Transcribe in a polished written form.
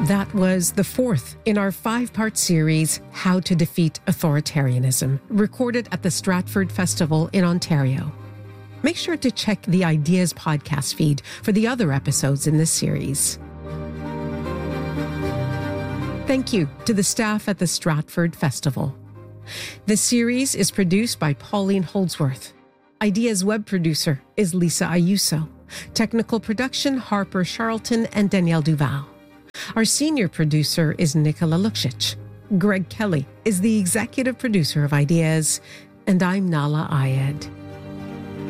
That was the fourth in our 5-part series, How to Defeat Authoritarianism, recorded at the Stratford Festival in Ontario. Make sure to check the Ideas podcast feed for the other episodes in this series. Thank you to the staff at the Stratford Festival. This series is produced by Pauline Holdsworth. Ideas web producer is Lisa Ayuso. Technical production, Harper Charlton and Danielle Duval. Our senior producer is Nicola Luksic. Greg Kelly is the executive producer of Ideas, and I'm Nala Ayed.